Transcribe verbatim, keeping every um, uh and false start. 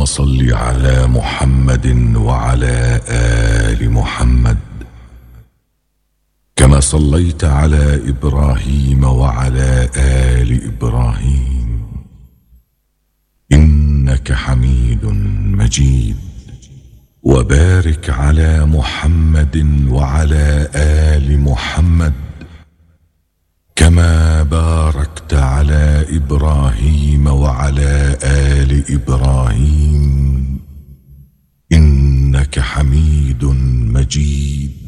اللهم صل على محمد وعلى آل محمد كما صليت على إبراهيم وعلى آل إبراهيم إنك حميد مجيد. وبارك على محمد وعلى آل محمد كما باركت على إبراهيم وعلى آل إبراهيم إنك حميد مجيد.